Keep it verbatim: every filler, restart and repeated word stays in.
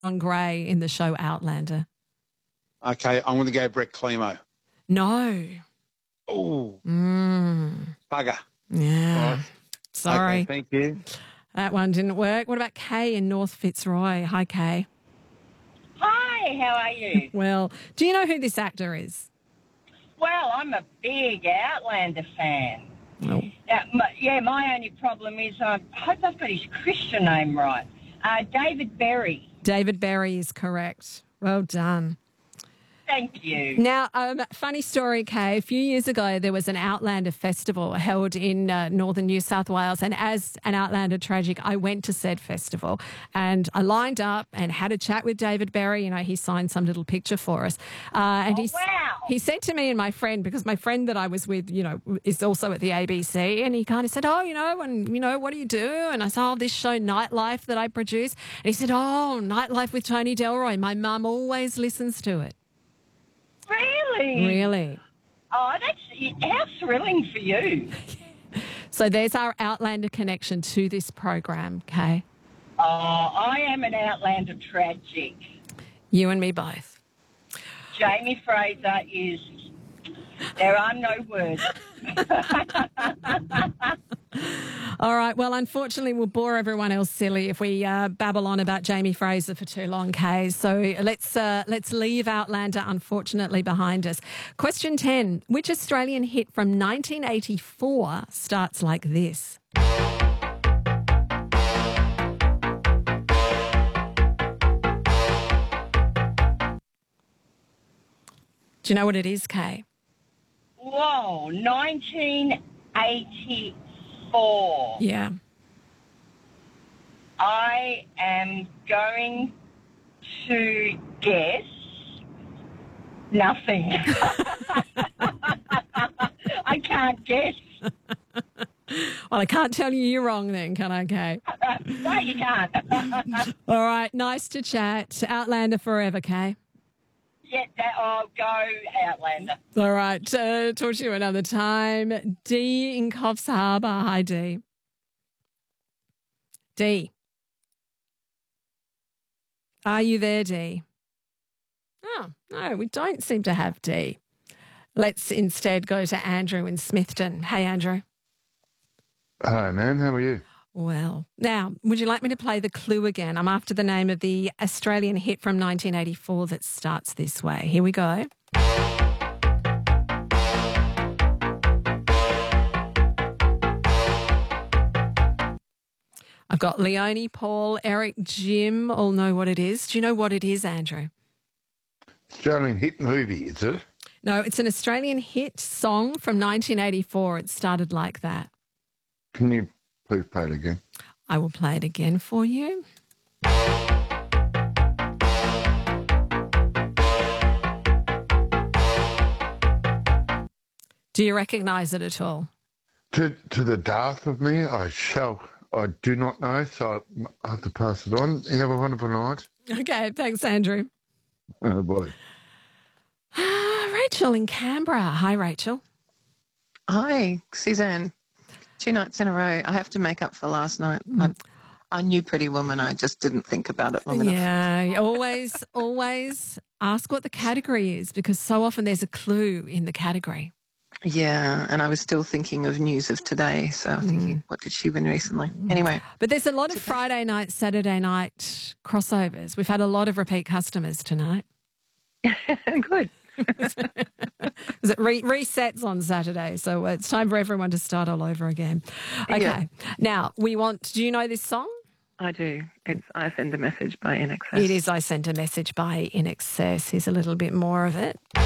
John Gray in the show Outlander? Okay, I'm going to go Brett Clemo. No. Oh, Mm. bugger. Yeah. Right. Sorry. Okay, thank you. That one didn't work. What about Kay in North Fitzroy? Hi, Kay. Hi, how are you? Well, do you know who this actor is? Well, I'm a big Outlander fan. Oh. Uh, my, yeah, my only problem is uh, I hope I've got his Christian name right. Uh, David Berry. David Berry is correct. Well done. Thank you. Now, um, funny story, Kay. A few years ago, there was an Outlander festival held in uh, northern New South Wales. And as an Outlander tragic, I went to said festival and I lined up and had a chat with David Berry. You know, he signed some little picture for us. Uh, and oh, he, wow. he said to me and my friend, because my friend that I was with, you know, is also at the A B C, and he kind of said, oh, you know, and, you know, what do you do? And I said, oh, this show Nightlife that I produce. And he said, oh, Nightlife with Tony Delroy. My mum always listens to it. Really? Really? Oh, that's how thrilling for you. So there's our Outlander connection to this program, Kay. Oh, I am an Outlander tragic. You and me both. Jamie Fraser is... There are no words. All right. Well, unfortunately, we'll bore everyone else silly if we uh, babble on about Jamie Fraser for too long, Kay. So let's uh, let's leave Outlander, unfortunately, behind us. Question ten. Which Australian hit from nineteen eighty-four starts like this? Do you know what it is, Kay? Whoa, nineteen eighty-four. Yeah. I am going to guess nothing. I can't guess. Well, I can't tell you you're wrong then, can I, Kay? No, you can't. All right. Nice to chat. Outlander forever, Kay. Yeah, that, oh, go Outlander. All right. Uh, talk to you another time. Dee in Coffs Harbour. Hi, Dee. Dee. Are you there, Dee? Oh, no, we don't seem to have Dee. Let's instead go to Andrew in Smithton. Hey, Andrew. Hi, man. How are you? Well, now, would you like me to play the clue again? I'm after the name of the Australian hit from nineteen eighty-four that starts this way. Here we go. I've got Leonie, Paul, Eric, Jim all know what it is. Do you know what it is, Andrew? Australian hit movie, is it? No, it's an Australian hit song from nineteen eighty-four. It started like that. Can you please play it again? I will play it again for you. Do you recognise it at all? To to the death of me, I shall. I do not know, so I have to pass it on. You have a wonderful night. Okay, thanks, Andrew. Oh, boy. Rachel in Canberra. Hi, Rachel. Hi, Suzanne. Two nights in a row. I have to make up for last night. I, I knew Pretty Woman. I just didn't think about it long enough. Yeah, always, always ask what the category is, because so often there's a clue in the category. Yeah, and I was still thinking of news of today, so I'm thinking, mm. what did she win recently? Anyway. But there's a lot of Friday night, Saturday night crossovers. We've had a lot of repeat customers tonight. Good. Because it re- resets on Saturday, so it's time for everyone to start all over again. Okay, yeah. Now we want, do you know this song? I do. It's I Send a Message by I N X S. It is I Sent a Message by I N X S. Here's a little bit more of it.